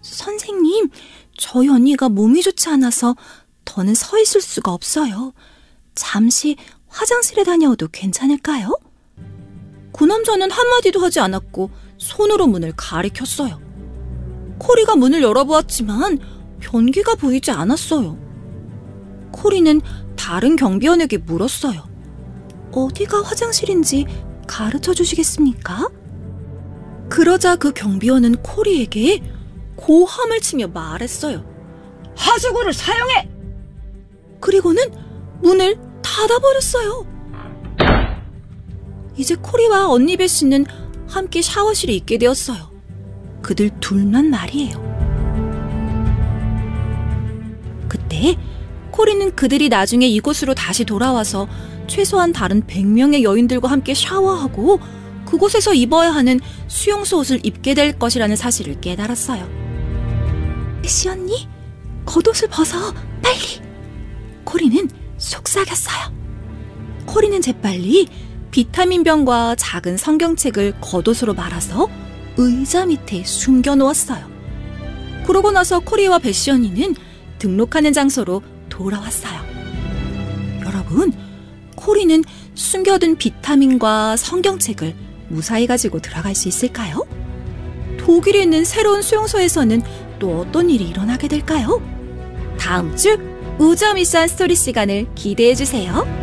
선생님, 저희 언니가 몸이 좋지 않아서 더는 서 있을 수가 없어요. 잠시 화장실에 다녀와도 괜찮을까요? 그 남자는 한마디도 하지 않았고 손으로 문을 가리켰어요. 코리가 문을 열어보았지만 변기가 보이지 않았어요. 코리는 다른 경비원에게 물었어요. 어디가 화장실인지 가르쳐 주시겠습니까? 그러자 그 경비원은 코리에게 고함을 치며 말했어요. 하수구를 사용해! 그리고는 문을 닫아버렸어요. 이제 코리와 언니 베씨는 함께 샤워실에 있게 되었어요. 그들 둘만 말이에요. 그때 코리는 그들이 나중에 이곳으로 다시 돌아와서 최소한 다른 100명의 여인들과 함께 샤워하고 그곳에서 입어야 하는 수용소 옷을 입게 될 것이라는 사실을 깨달았어요. 베씨 언니, 겉옷을 벗어, 빨리! 코리는 속삭였어요. 코리는 재빨리 비타민병과 작은 성경책을 겉옷으로 말아서 의자 밑에 숨겨놓았어요. 그러고 나서 코리와 베씨 언니는 등록하는 장소로 돌아왔어요. 여러분, 코리는 숨겨둔 비타민과 성경책을 무사히 가지고 들어갈 수 있을까요? 독일에 있는 새로운 수용소에서는 또 어떤 일이 일어나게 될까요? 다음 주 우주미션 스토리 시간을 기대해주세요.